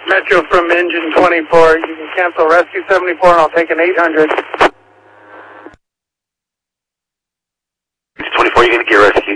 Metro from engine 24. You can cancel rescue 74 and I'll take an 800. Engine 24, you're going to get rescue